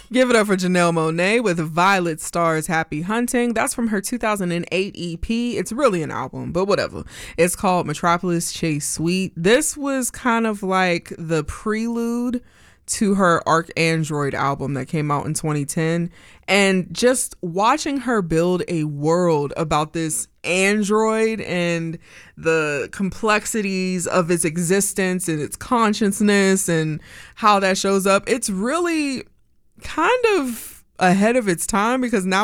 Give it up for Janelle Monáe with Violet Star's Happy Hunting. That's from her 2008 EP. It's really an album, but whatever. It's called Metropolis Chase Suite. This was kind of like the prelude to her ArchAndroid album that came out in 2010. And just watching her build a world about this android and the complexities of its existence and its consciousness and how that shows up, it's really kind of ahead of its time, because now